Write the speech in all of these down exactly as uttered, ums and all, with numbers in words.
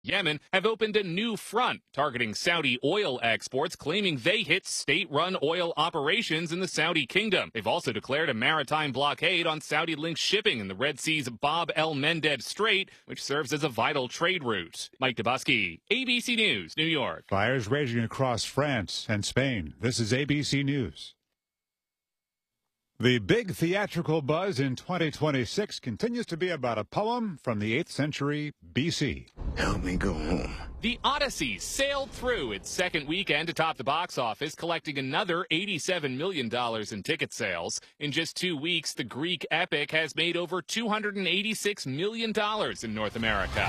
Yemen have opened a new front targeting Saudi oil exports, claiming they hit state-run oil operations in the Saudi kingdom. They've also declared a maritime blockade on Saudi-linked shipping in the Red Sea's Bab el-Mandeb Strait, which serves as a vital trade route. Mike Dubusky, A B C News, New York. Fires raging across France and Spain. This is A B C News. The big theatrical buzz in twenty twenty-six continues to be about a poem from the eighth century B C. Help me go home. The Odyssey sailed through its second weekend atop the box office, collecting another eighty-seven million dollars in ticket sales. In just two weeks, the Greek epic has made over two hundred eighty-six million dollars in North America.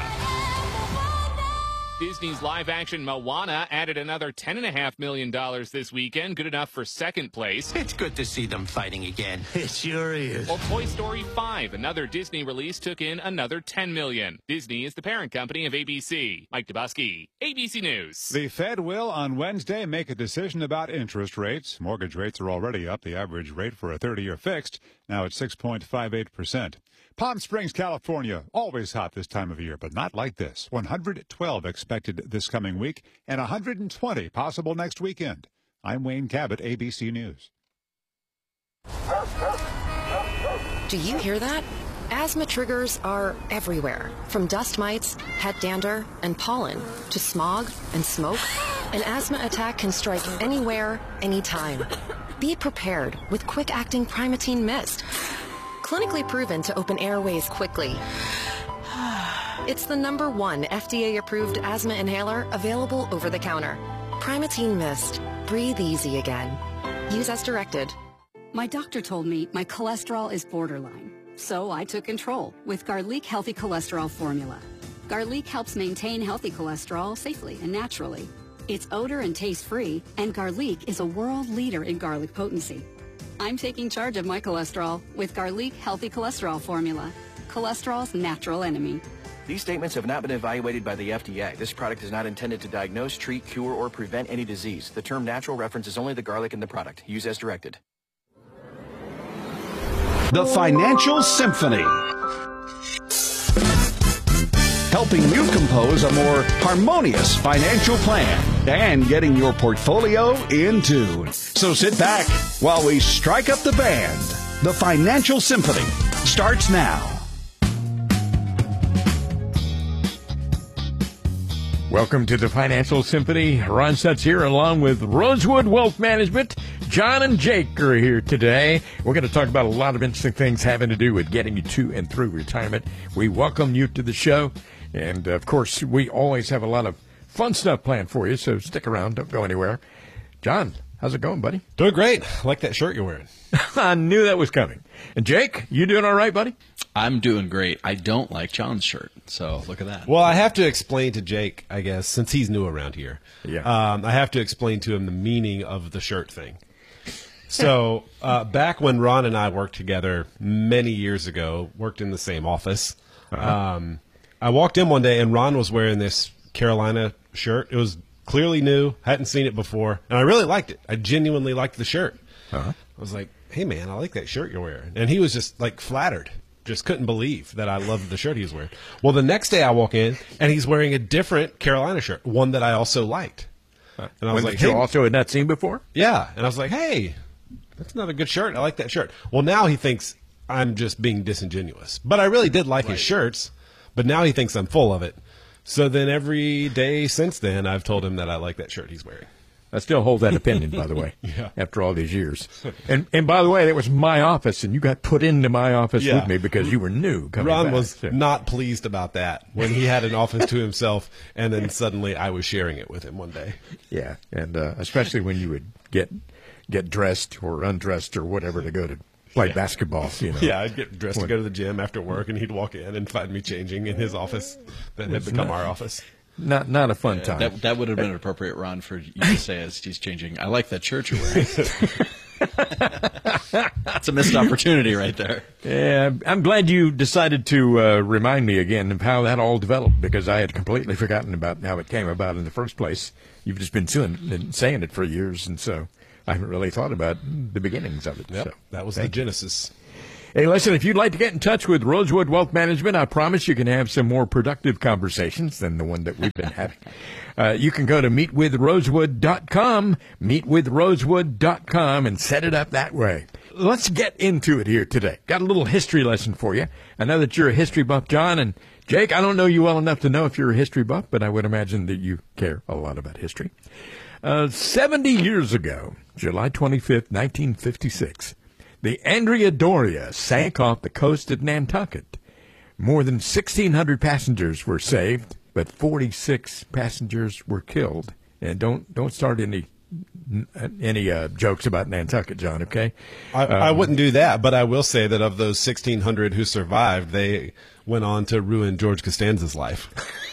Disney's live-action Moana added another ten point five million dollars this weekend, good enough for second place. It's good to see them fighting again. It sure is. While Toy Story five, another Disney release, took in another ten million dollars. Disney is the parent company of A B C. Mike Dubusky, A B C News. The Fed will, on Wednesday, make a decision about interest rates. Mortgage rates are already up. The average rate for a thirty-year fixed, now at six point five eight percent. Palm Springs, California, always hot this time of year, but not like this. one hundred twelve expected this coming week and one hundred twenty possible next weekend. I'm Wayne Cabot, A B C News. Do you hear that? Asthma triggers are everywhere, from dust mites, pet dander, and pollen, to smog and smoke. An asthma attack can strike anywhere, anytime. Be prepared with quick-acting Primatene Mist. Clinically proven to open airways quickly. It's the number one F D A-approved asthma inhaler available over the counter. Primatene Mist. Breathe easy again. Use as directed. My doctor told me my cholesterol is borderline, so I took control with Garlic Healthy Cholesterol Formula. Garlic helps maintain healthy cholesterol safely and naturally. It's odor and taste-free, and Garlic is a world leader in garlic potency. I'm taking charge of my cholesterol with Garlic Healthy Cholesterol Formula, cholesterol's natural enemy. These statements have not been evaluated by the F D A. This product is not intended to diagnose, treat, cure, or prevent any disease. The term natural references only the garlic in the product. Use as directed. The Financial Symphony, helping you compose a more harmonious financial plan and getting your portfolio in tune. So sit back while we strike up the band. The Financial Symphony starts now. Welcome to the Financial Symphony. Ron Sutz here, along with Rosewood Wealth Management. John and Jake are here today. We're going to talk about a lot of interesting things having to do with getting you to and through retirement. We welcome you to the show. And, of course, we always have a lot of fun stuff planned for you, so stick around. Don't go anywhere. John, how's it going, buddy? Doing great. I like that shirt you're wearing. I knew that was coming. And, Jake, you doing all right, buddy? I'm doing great. I don't like John's shirt, so look at that. Well, I have to explain to Jake, I guess, since he's new around here. Yeah. Um, I have to explain to him the meaning of the shirt thing. So uh, back when Ron and I worked together many years ago, worked in the same office, Uh-huh. um, I walked in one day and Ron was wearing this Carolina shirt. It was clearly new, hadn't seen it before, and I really liked it. I genuinely liked the shirt. Uh-huh. I was like, hey, man, I like that shirt you're wearing. And he was just, like, flattered. Just couldn't believe that I loved the shirt he was wearing. Well, the next day I walk in, and he's wearing a different Carolina shirt, one that I also liked. Uh, and I was when like, you hey. also had not seen before? Yeah. And I was like, hey, that's not a good shirt. I like that shirt. Well, now he thinks I'm just being disingenuous. But I really did like Right. his shirts, but now he thinks I'm full of it. So then every day since then, I've told him that I like that shirt he's wearing. I still hold that opinion, by the way, Yeah. after all these years. And and by the way, it was my office, and you got put into my office Yeah. with me because you were new coming Ron back, was so. not pleased about that when he had an office to himself, and then suddenly I was sharing it with him one day. Yeah, and uh, especially when you would get get dressed or undressed or whatever to go to play Yeah. basketball. You know. Yeah, I'd get dressed When- to go to the gym after work, and he'd walk in and find me changing in his office that had become not- our office. Not not a fun Uh, time. that that would have been appropriate, Ron, for you to say as he's changing. I like that shirt you're wearing. That's a missed opportunity right there. Yeah, I'm glad you decided to uh, remind me again of how that all developed, because I had completely forgotten about how it came about in the first place. You've just been saying, saying it for years, and so I haven't really thought about the beginnings of it. Yep, So, that was the thank you. genesis. Hey, listen, if you'd like to get in touch with Rosewood Wealth Management, I promise you can have some more productive conversations than the one that we've been having. Uh, you can go to meet with rosewood dot com, meet with rosewood dot com, and set it up that way. Let's get into it here today. Got a little history lesson for you. I know that you're a history buff, John, and Jake, I don't know you well enough to know if you're a history buff, but I would imagine that you care a lot about history. Uh, seventy years ago, July twenty-fifth, nineteen fifty-six, the Andrea Doria sank off the coast of Nantucket. More than sixteen hundred passengers were saved, but forty-six passengers were killed. And don't don't start any any uh, jokes about Nantucket, John, okay? I, um, I wouldn't do that, but I will say that of those sixteen hundred who survived, they went on to ruin George Costanza's life.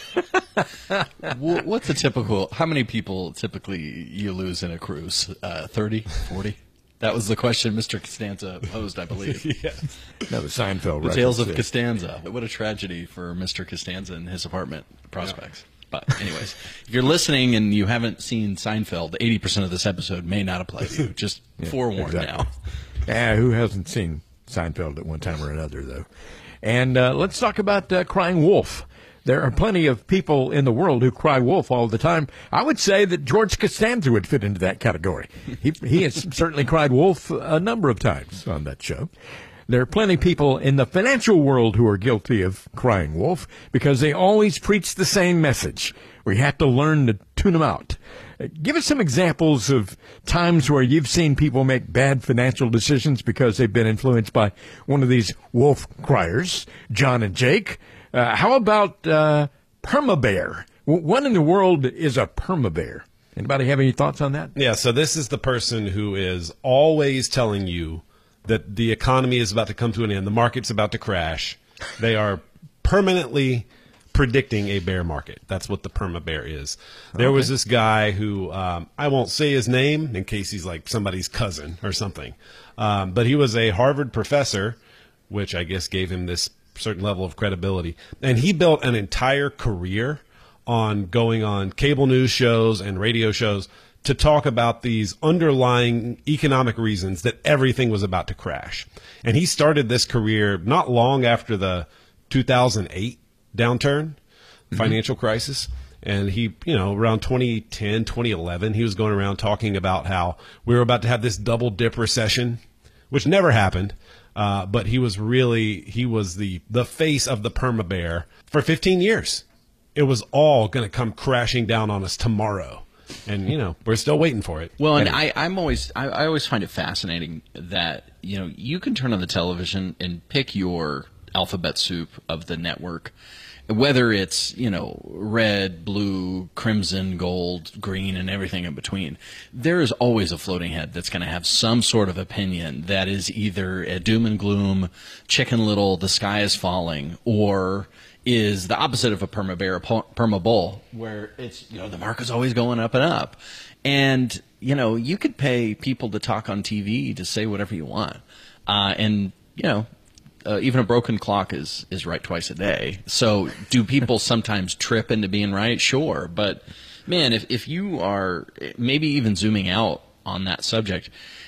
What's a typical, how many people typically you lose in a cruise? Uh, thirty, forty? That was the question Mister Costanza posed, I believe. Yeah. That was Seinfeld. The Tales of Costanza. What a tragedy for Mister Costanza and his apartment prospects. Yeah. But anyways, if you're listening and you haven't seen Seinfeld, eighty percent of this episode may not apply to you. Just yeah, forewarned exactly. now. Yeah, who hasn't seen Seinfeld at one time or another, though? And uh, let's talk about uh, crying wolf. There are plenty of people in the world who cry wolf all the time. I would say that George Costanza would fit into that category. He, he has certainly cried wolf a number of times on that show. There are plenty of people in the financial world who are guilty of crying wolf because they always preach the same message. We have to learn to tune them out. Uh, give us some examples of times where you've seen people make bad financial decisions because they've been influenced by one of these wolf criers, John and Jake. Uh, how about uh, perma-bear? What in the world is a perma-bear? Anybody have any thoughts on that? Yeah, so this is the person who is always telling you that the economy is about to come to an end, the market's about to crash. They are permanently predicting a bear market. That's what the perma-bear is. There okay. was this guy who, um, I won't say his name in case he's like somebody's cousin or something, um, but he was a Harvard professor, which I guess gave him this certain level of credibility. And he built an entire career on going on cable news shows and radio shows to talk about these underlying economic reasons that everything was about to crash. And he started this career not long after the two thousand eight downturn, mm-hmm. financial crisis. And he, you know, around twenty ten, twenty eleven, he was going around talking about how we were about to have this double dip recession, which never happened. Uh, but he was really, he was the, the face of the perma-bear for fifteen years. It was all going to come crashing down on us tomorrow. And, you know, we're still waiting for it. Well, and I, I'm always, I, I always find it fascinating that, you know, you can turn on the television and pick your alphabet soup of the network, whether it's, you know, red, blue, crimson, gold, green, and everything in between. There is always a floating head that's going to have some sort of opinion that is either a doom and gloom, Chicken Little, the sky is falling, or is the opposite of a perma-bear, a perma-bull, where it's, you know, the market's always going up and up. And, you know, you could pay people to talk on T V to say whatever you want. Uh, and, you know, Uh, even a broken clock is, is right twice a day. So do people sometimes trip into being right? Sure. But, man, if, if you are maybe even zooming out on that subject,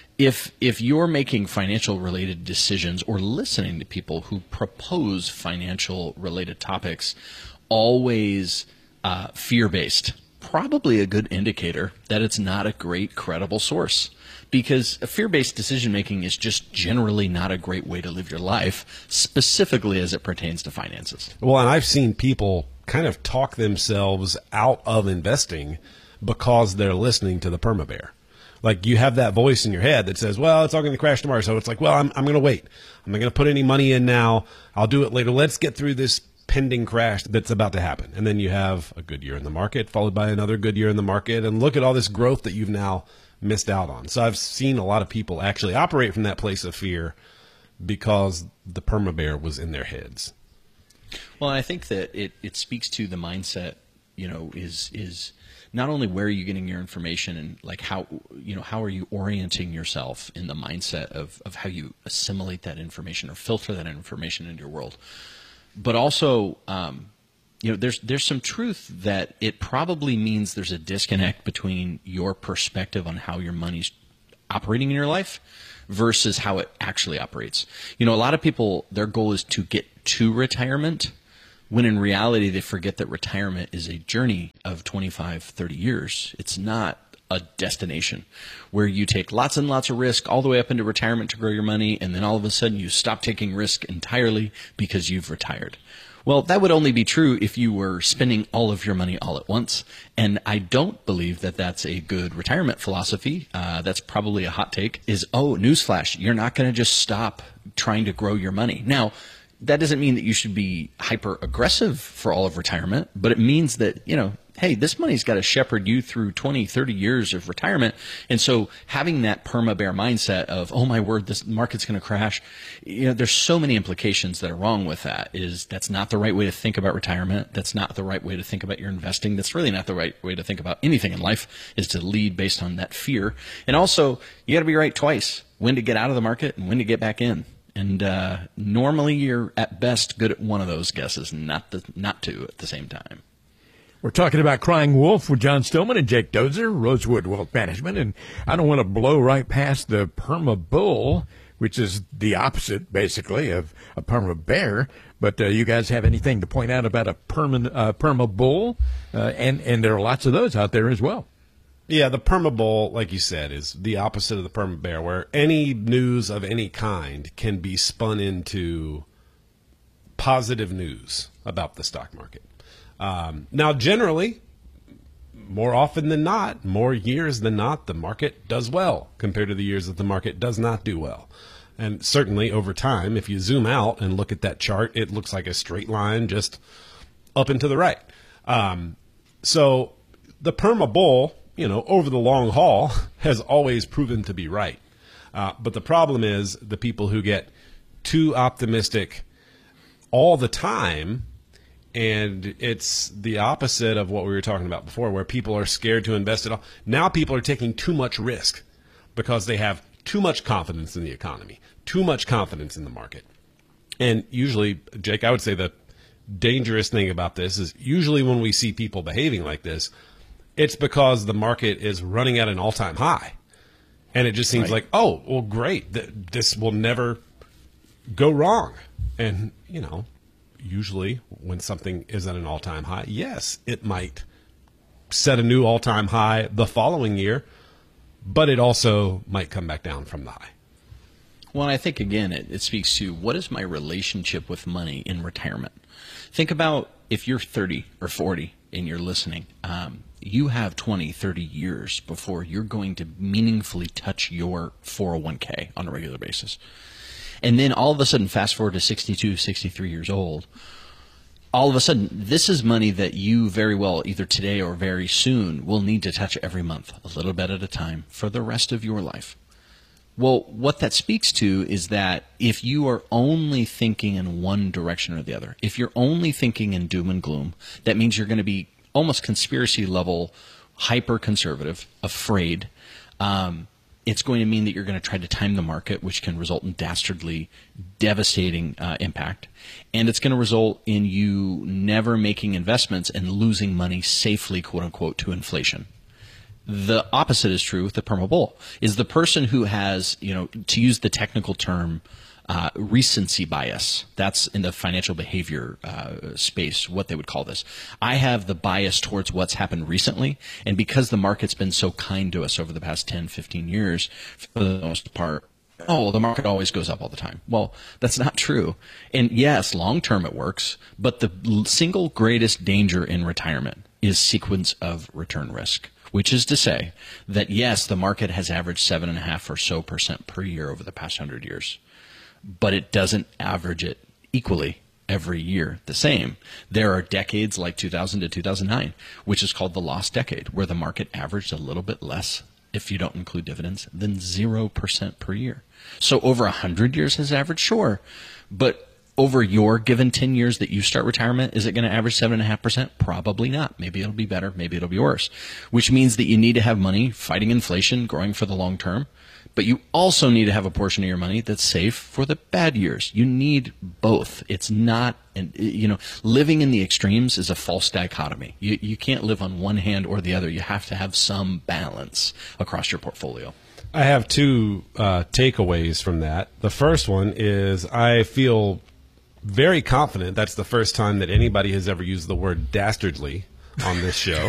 if if you're making financial-related decisions or listening to people who propose financial-related topics, always uh, fear-based, probably a good indicator that it's not a great, credible source. Because fear-based decision-making is just generally not a great way to live your life, specifically as it pertains to finances. Well, and I've seen people kind of talk themselves out of investing because they're listening to the perma-bear. Like, you have that voice in your head that says, well, it's all going to crash tomorrow. So it's like, well, I'm, I'm going to wait. I'm not going to put any money in now. I'll do it later. Let's get through this pending crash that's about to happen. And then you have a good year in the market, followed by another good year in the market. And look at all this growth that you've now missed out on. So I've seen a lot of people actually operate from that place of fear because the perma-bear was in their heads. Well, I think that it, it speaks to the mindset, you know, is is not only where are you getting your information and like how, you know, how are you orienting yourself in the mindset of, of how you assimilate that information or filter that information into your world, but also, um, you know, there's there's some truth that it probably means there's a disconnect between your perspective on how your money's operating in your life versus how it actually operates. You know, a lot of people, their goal is to get to retirement, when in reality they forget that retirement is a journey of twenty-five, thirty years. It's not a destination where you take lots and lots of risk all the way up into retirement to grow your money, and then all of a sudden you stop taking risk entirely because you've retired. Well, that would only be true if you were spending all of your money all at once, and I don't believe that that's a good retirement philosophy. Uh, that's probably a hot take, is, oh, newsflash, you're not going to just stop trying to grow your money. Now, that doesn't mean that you should be hyper aggressive for all of retirement, but it means that, you know, hey, this money's got to shepherd you through twenty, thirty years of retirement. And so having that perma bear mindset of, oh my word, this market's going to crash, you know, there's so many implications that are wrong with that. Is that's not the right way to think about retirement. That's not the right way to think about your investing. That's really not the right way to think about anything in life, is to lead based on that fear. And also, you got to be right twice, when to get out of the market and when to get back in. And uh, normally you're at best good at one of those guesses, not the not two at the same time. We're talking about Crying Wolf with John Stillman and Jake Dozer, Rosewood Wealth Management. And I don't want to blow right past the Perma Bull, which is the opposite, basically, of a Perma Bear. But uh, you guys have anything to point out about a Perma, uh, Perma Bull? Uh, and, and there are lots of those out there as well. Yeah, the Perma Bull, like you said, is the opposite of the Perma Bear, where any news of any kind can be spun into positive news about the stock market. Um, now, generally, more often than not, more years than not, the market does well compared to the years that the market does not do well. And certainly over time, if you zoom out and look at that chart, it looks like a straight line just up and to the right. Um, so the Perma Bull, you know, over the long haul has always proven to be right. Uh, but the problem is the people who get too optimistic all the time, and it's the opposite of what we were talking about before, where people are scared to invest at all. Now people are taking too much risk because they have too much confidence in the economy, too much confidence in the market. And usually, Jake, I would say the dangerous thing about this is usually when we see people behaving like this, it's because the market is running at an all-time high. And it just seems right. like, oh, well, great. Th- this will never go wrong. And, you know, usually when something is at an all-time high, yes, it might set a new all-time high the following year, but it also might come back down from the high. Well, I think, again, it, it speaks to what is my relationship with money in retirement. Think about if you're thirty or forty and you're listening, um, you have twenty, thirty years before you're going to meaningfully touch your four oh one k on a regular basis. And then all of a sudden, fast forward to sixty-two, sixty-three years old, all of a sudden, this is money that you very well, either today or very soon, will need to touch every month, a little bit at a time, for the rest of your life. Well, what that speaks to is that if you are only thinking in one direction or the other, if you're only thinking in doom and gloom, that means you're going to be almost conspiracy level, hyper conservative, afraid. Um, it's going to mean that you're going to try to time the market, which can result in dastardly, devastating uh, impact. And it's going to result in you never making investments and losing money safely, quote unquote, to inflation. The opposite is true with the Perma Bull, is the person who has, you know, to use the technical term, uh, recency bias. That's in the financial behavior uh, space, what they would call this. I have the bias towards what's happened recently, and because the market's been so kind to us over the past ten, fifteen years, for the most part, oh, the market always goes up all the time. Well, that's not true. And yes, long term it works, but the single greatest danger in retirement is sequence of return risk. Which is to say that, yes, the market has averaged seven and a half or so percent per year over the past hundred years, but it doesn't average it equally every year the same. There are decades like two thousand to two thousand nine, which is called the lost decade, where the market averaged a little bit less, if you don't include dividends, than zero percent per year. So over a hundred years has averaged, sure, but over your given ten years that you start retirement, is it going to average seven point five percent? Probably not. Maybe it'll be better. Maybe it'll be worse. Which means that you need to have money fighting inflation, growing for the long term. But you also need to have a portion of your money that's safe for the bad years. You need both. It's not, you know, living in the extremes is a false dichotomy. You, you can't live on one hand or the other. You have to have some balance across your portfolio. I have two uh, takeaways from that. The first one is I feel very confident that's the first time that anybody has ever used the word dastardly on this show.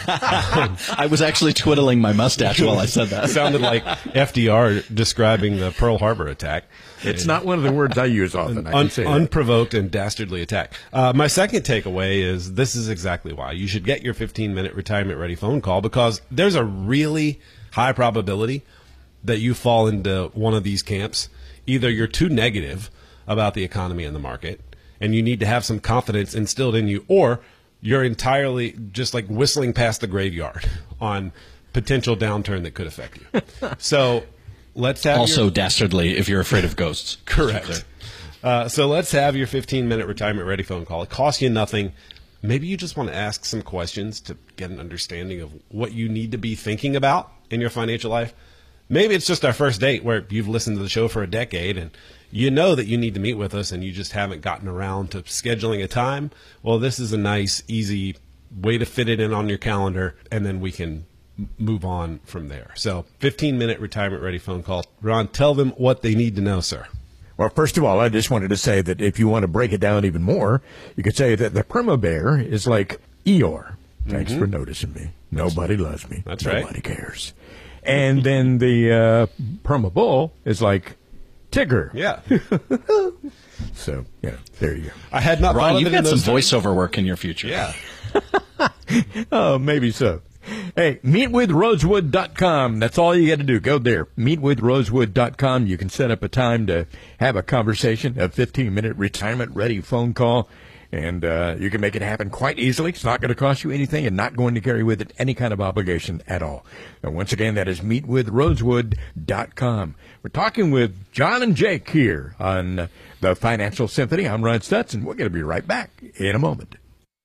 I was actually twiddling my mustache while I said that. It sounded like F D R describing the Pearl Harbor attack. It's not one of the words I use often. I can Un- say that. unprovoked and dastardly attack. Uh, my second takeaway is this is exactly why you should get your fifteen-minute retirement-ready phone call, because there's a really high probability that you fall into one of these camps. Either you're too negative about the economy and the market, and you need to have some confidence instilled in you, or you're entirely just like whistling past the graveyard on potential downturn that could affect you. So let's have also your... dastardly if you're afraid of ghosts. Correct. Uh, so let's have your fifteen-minute retirement-ready phone call. It costs you nothing. Maybe you just want to ask some questions to get an understanding of what you need to be thinking about in your financial life. Maybe it's just our first date where you've listened to the show for a decade and you know that you need to meet with us and you just haven't gotten around to scheduling a time. Well, this is a nice, easy way to fit it in on your calendar, and then we can m- move on from there. So fifteen-minute retirement-ready phone call. Ron, tell them what they need to know, sir. Well, first of all, I just wanted to say that if you want to break it down even more, you could say that the Perma Bear is like Eeyore. Thanks mm-hmm. for noticing me. Nobody loves me. That's Nobody right. Nobody cares. And then the uh, Perma Bull is like Tigger. Yeah. So, yeah, there you go. I had not Ron, thought you've of it got in some those voiceover work in your future. Yeah. Oh, maybe so. Hey, meet with rosewood dot com. That's all you got to do. Go there. meet with rosewood dot com. You can set up a time to have a conversation, a fifteen-minute retirement-ready phone call, and uh, you can make it happen quite easily. It's not going to cost you anything and not going to carry with it any kind of obligation at all. And once again, that is meet with rosewood dot com. We're talking with John and Jake here on the Financial Symphony. I'm Ron Stutz, and we're going to be right back in a moment.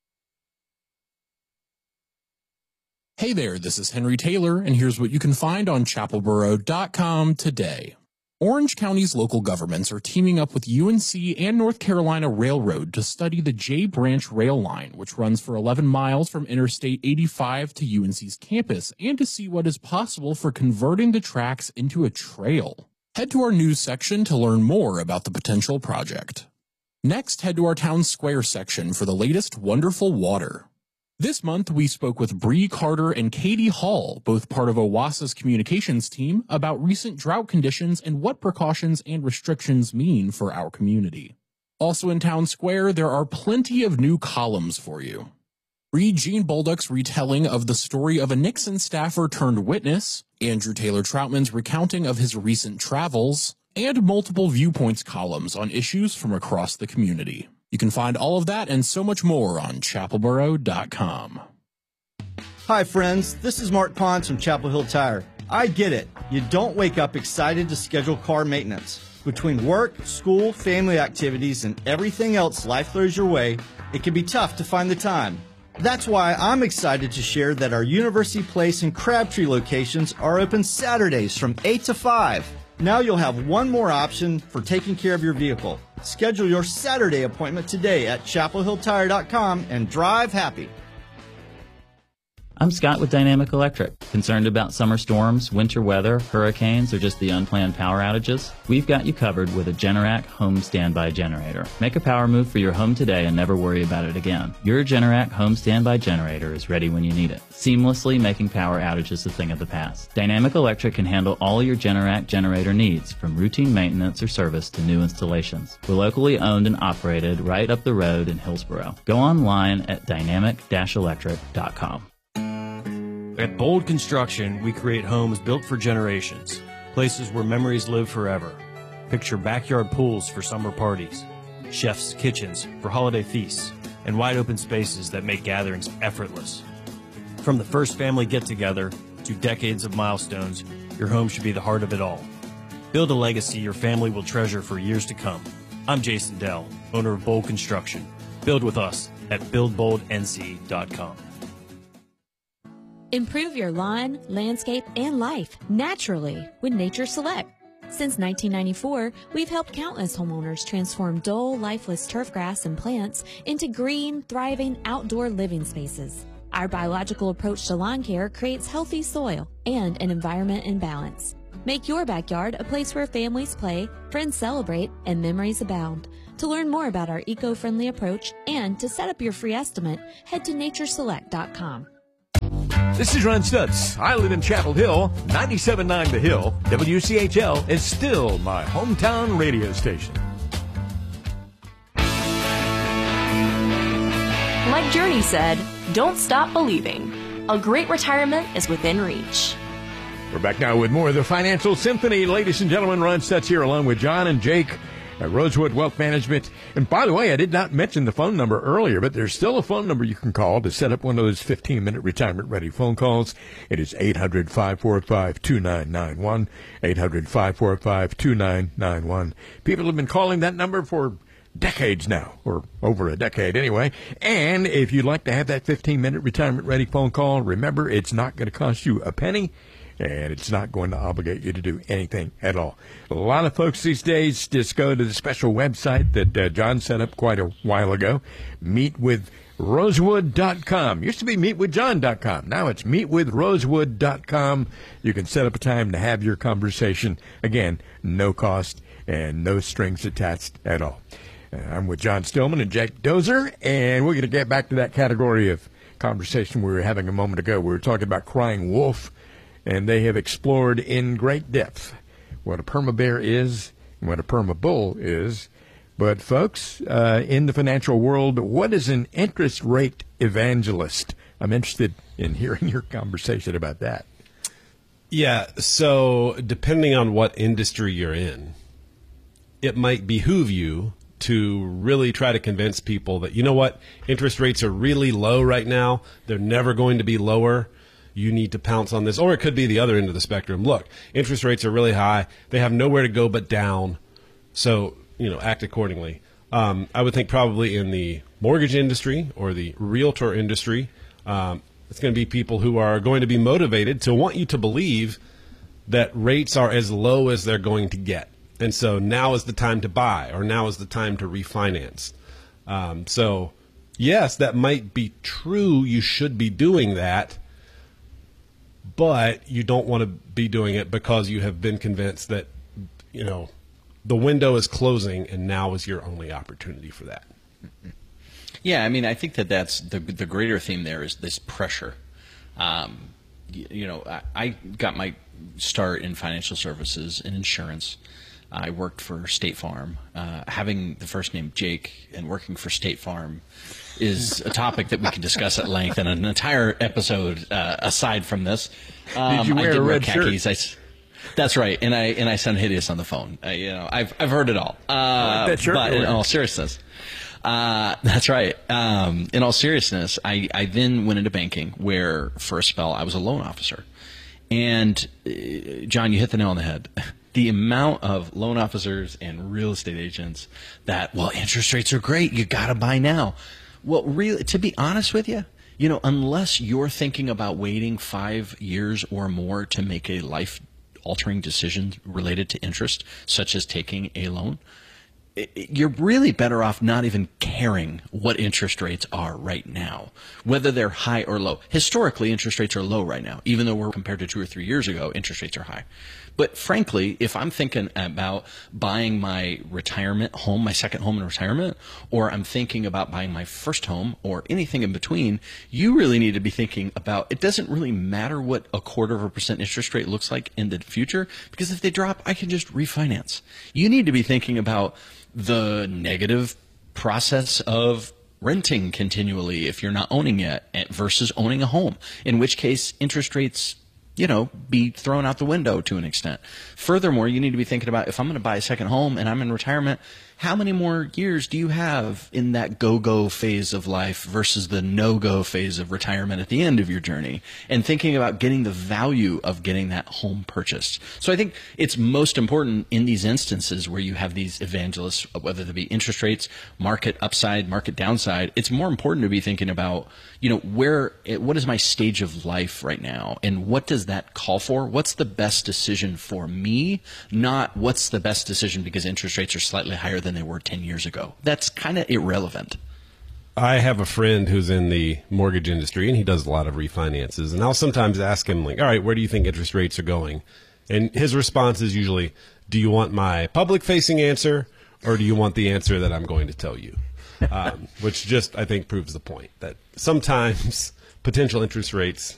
Hey there, this is Henry Taylor, and here's what you can find on chapel borough dot com today. Orange County's local governments are teaming up with U N C and North Carolina Railroad to study the J Branch Rail Line, which runs for eleven miles from Interstate eighty-five to U N C's campus, and to see what is possible for converting the tracks into a trail. Head to our news section to learn more about the potential project. Next, head to our town square section for the latest wonderful water. This month, we spoke with Bree Carter and Katie Hall, both part of OWASA's communications team, about recent drought conditions and what precautions and restrictions mean for our community. Also in Town Square, there are plenty of new columns for you. Read Gene Bolduc's retelling of the story of a Nixon staffer turned witness, Andrew Taylor Troutman's recounting of his recent travels, and multiple viewpoints columns on issues from across the community. You can find all of that and so much more on chapel borough dot com. Hi, friends. This is Mark Pons from Chapel Hill Tire. I get it. You don't wake up excited to schedule car maintenance. Between work, school, family activities, and everything else life throws your way, it can be tough to find the time. That's why I'm excited to share that our University Place and Crabtree locations are open Saturdays from eight to five. Now you'll have one more option for taking care of your vehicle. Schedule your Saturday appointment today at chapel hill tire dot com and drive happy. I'm Scott with Dynamic Electric. Concerned about summer storms, winter weather, hurricanes, or just the unplanned power outages? We've got you covered with a Generac home standby generator. Make a power move for your home today and never worry about it again. Your Generac home standby generator is ready when you need it, seamlessly making power outages a thing of the past. Dynamic Electric can handle all your Generac generator needs, from routine maintenance or service to new installations. We're locally owned and operated right up the road in Hillsboro. Go online at dynamic dash electric dot com. At Bold Construction, we create homes built for generations, places where memories live forever. Picture backyard pools for summer parties, chef's kitchens for holiday feasts, and wide open spaces that make gatherings effortless. From the first family get-together to decades of milestones, your home should be the heart of it all. Build a legacy your family will treasure for years to come. I'm Jason Dell, owner of Bold Construction. Build with us at build bold n c dot com. Improve your lawn, landscape, and life naturally with Nature Select. Since nineteen ninety-four, we've helped countless homeowners transform dull, lifeless turfgrass and plants into green, thriving outdoor living spaces. Our biological approach to lawn care creates healthy soil and an environment in balance. Make your backyard a place where families play, friends celebrate, and memories abound. To learn more about our eco-friendly approach and to set up your free estimate, head to nature select dot com. This is Ron Stutz. I live in Chapel Hill, ninety-seven point nine The Hill. W C H L is still my hometown radio station. Like Journey said, don't stop believing. A great retirement is within reach. We're back now with more of the Financial Symphony. Ladies and gentlemen, Ron Stutz here along with John and Jake at Rosewood Wealth Management. And by the way, I did not mention the phone number earlier, but there's still a phone number you can call to set up one of those fifteen-minute retirement-ready phone calls. It is eight hundred, five four five, two nine nine one, eight hundred, five four five, two nine nine one. People have been calling that number for decades now, or over a decade anyway. And if you'd like to have that fifteen-minute retirement-ready phone call, remember, it's not going to cost you a penny, and it's not going to obligate you to do anything at all. A lot of folks these days just go to the special website that uh, John set up quite a while ago, meet with rosewood dot com. Used to be meet with john dot com. Now it's meet with rosewood dot com. You can set up a time to have your conversation. Again, no cost and no strings attached at all. Uh, I'm with John Stillman and Jake Dozer, and we're going to get back to that category of conversation we were having a moment ago. We were talking about crying wolf, and they have explored in great depth what a perma bear is and what a perma bull is. But, folks, uh, in the financial world, what is an interest rate evangelist? I'm interested in hearing your conversation about that. Yeah, so depending on what industry you're in, it might behoove you to really try to convince people that, you know what, interest rates are really low right now. They're never going to be lower. You need to pounce on this. Or it could be the other end of the spectrum. Look, interest rates are really high. They have nowhere to go but down. So, you know, act accordingly. Um, I would think probably in the mortgage industry or the realtor industry, um, it's going to be people who are going to be motivated to want you to believe that rates are as low as they're going to get. And so now is the time to buy, or now is the time to refinance. Um, so, yes, that might be true. You should be doing that. But you don't want to be doing it because you have been convinced that, you know, the window is closing and now is your only opportunity for that. Yeah, I mean, I think that that's the the greater theme there is this pressure. Um, you, you know, I, I got my start in financial services and insurance. I worked for State Farm. Uh, having the first name Jake and working for State Farm is a topic that we can discuss at length in an entire episode uh, aside from this. Um, did you wear I did a wear red khakis. shirt? I, that's right, and I and I sound hideous on the phone. Uh, you know, I've I've heard it all. Uh, that shirt but in all seriousness, uh, that's right. Um, in all seriousness, I I then went into banking, where for a spell I was a loan officer. And uh, John, you hit the nail on the head. The amount of loan officers and real estate agents that, well, interest rates are great, you got to buy now. Well, really, to be honest with you, you know, unless you're thinking about waiting five years or more to make a life-altering decision related to interest, such as taking a loan, you're really better off not even caring what interest rates are right now, whether they're high or low. Historically, interest rates are low right now, even though we're compared to two or three years ago, interest rates are high. But frankly, if I'm thinking about buying my retirement home, my second home in retirement, or I'm thinking about buying my first home or anything in between, you really need to be thinking about, it doesn't really matter what a quarter of a percent interest rate looks like in the future, because if they drop, I can just refinance. You need to be thinking about the negative process of renting continually if you're not owning yet versus owning a home, in which case interest rates, you know, be thrown out the window to an extent. Furthermore, you need to be thinking about, if I'm going to buy a second home and I'm in retirement, how many more years do you have in that go-go phase of life versus the no-go phase of retirement at the end of your journey? And thinking about getting the value of getting that home purchased. So I think it's most important in these instances where you have these evangelists, whether they be interest rates, market upside, market downside, it's more important to be thinking about, you know, where, what is my stage of life right now? And what does that call for? What's the best decision for me? Not what's the best decision because interest rates are slightly higher than they were ten years ago. That's kind of irrelevant. I have a friend who's in the mortgage industry, and he does a lot of refinances. And I'll sometimes ask him, like, all right, where do you think interest rates are going? And his response is usually, do you want my public-facing answer, or do you want the answer that I'm going to tell you? Um, which just, I think, proves the point that sometimes potential interest rates